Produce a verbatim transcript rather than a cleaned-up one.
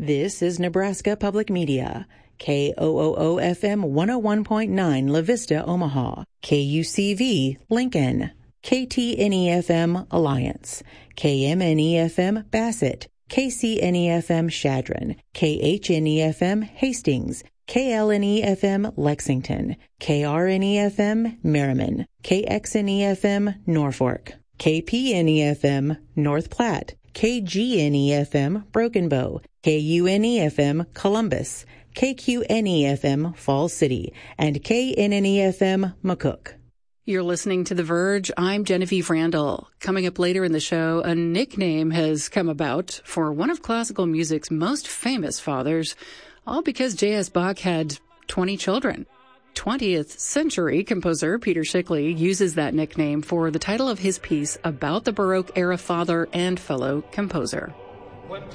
This is Nebraska Public Media. K O O O F M one oh one point nine La Vista, Omaha. K U C V, Lincoln. K T N E F M, Alliance. K M N E F M, Bassett. K C N E F M, Shadron. K H N E F M, Hastings. K L N E F M, Lexington. K R N E F M, Merriman. K X N E F M, Norfolk. K P N E F M, North Platte. K G N E F M, Broken Bow. K U N E F M, Columbus. K Q N E F M, Falls City. And K N N E F M, McCook. You're listening to The Verge. I'm Genevieve Randall. Coming up later in the show, a nickname has come about for one of classical music's most famous fathers, all because J S. Bach had twenty children. twentieth century composer Peter Schickele uses that nickname for the title of his piece about the Baroque era father and fellow composer.